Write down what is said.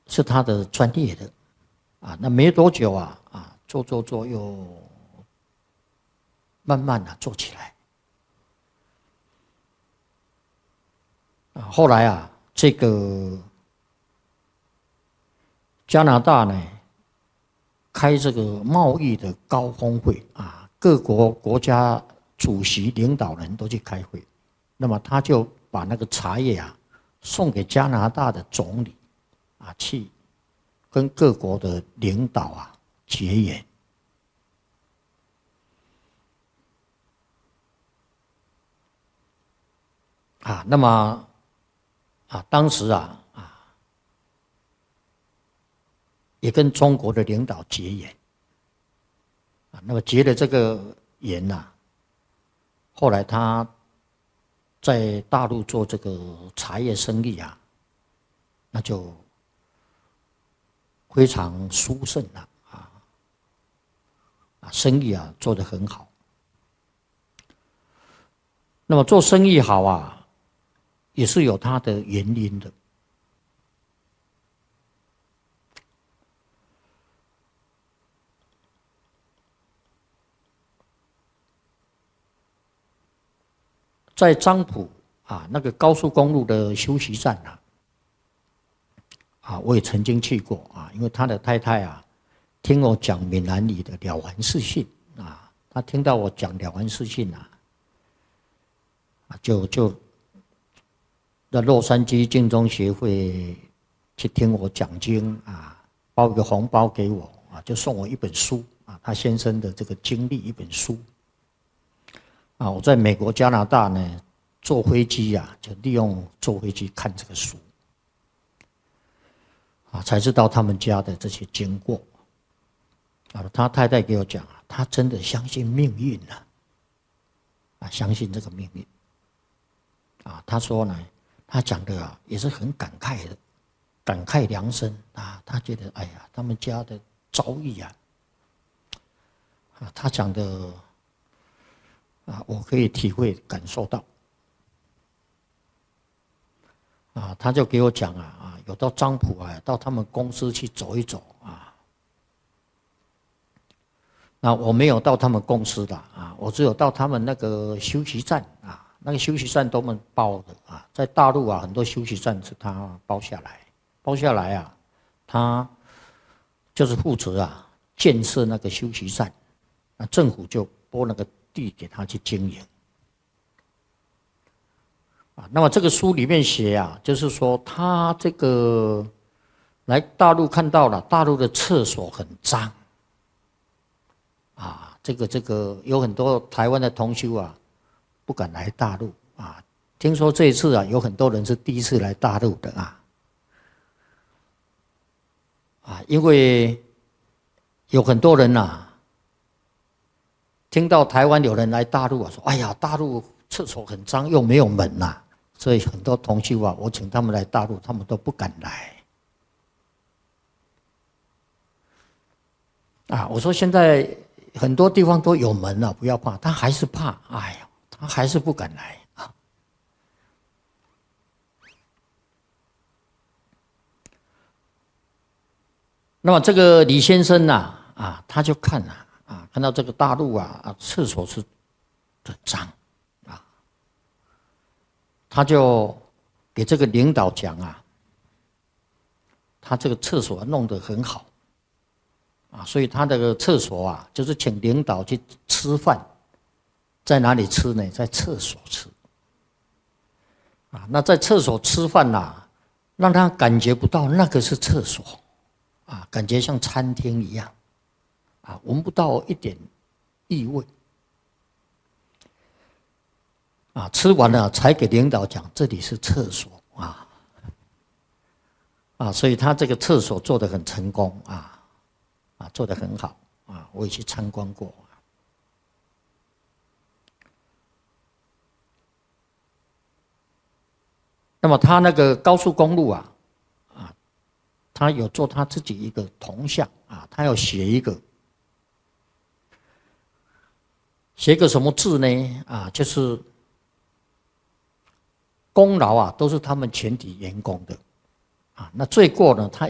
是他的专业的啊。那没多久做又慢慢做起来啊。后来这个加拿大呢开这个贸易的高峰会啊，各国国家主席领导人都去开会，那么他就把那个茶叶送给加拿大的总理去跟各国的领导结缘那么当时也跟中国的领导结缘那么结了这个缘后来他在大陆做这个茶叶生意那就非常殊胜了生意做得很好。那么做生意好也是有它的原因的。在漳浦那个高速公路的休息站我也曾经去过因为他的太太听我讲闽南语的了凡四训他听到我讲了凡四训就在洛杉矶净宗协会去听我讲经包一个红包给我就送我一本书他先生的这个经历一本书我在美国加拿大呢坐飞机就利用坐飞机看这个书才知道他们家的这些经过他太太给我讲他真的相信命运相信这个命运他说呢他讲的也是很感慨的，感慨良深他觉得哎呀他们家的遭遇他讲的我可以体会感受到他就给我讲有到漳浦到他们公司去走一走那我没有到他们公司的我只有到他们那个休息站那个休息站都们包的在大陆很多休息站是他包下来他就是负责建设那个休息站政府就拨那个地给他去经营那么这个书里面写就是说他这个来大陆看到了大陆的厕所很脏这个有很多台湾的同修不敢来大陆听说这一次有很多人是第一次来大陆的因为有很多人听到台湾有人来大陆说哎呀大陆厕所很脏又没有门所以很多同修我请他们来大陆他们都不敢来我说现在很多地方都有门了不要怕他还是怕哎呀他还是不敢来那么这个李先生他就看到这个大陆厕所是很脏他就给这个领导讲他这个厕所弄得很好所以他的厕所就是请领导去吃饭在哪里吃呢在厕所吃那在厕所吃饭让他感觉不到那个是厕所感觉像餐厅一样闻不到一点异味吃完了才给领导讲这里是厕所所以他这个厕所做得很成功做得很好我也去参观过那么他那个高速公路他有做他自己一个铜像他要写一个什么字呢就是功劳都是他们全体员工的那罪过呢他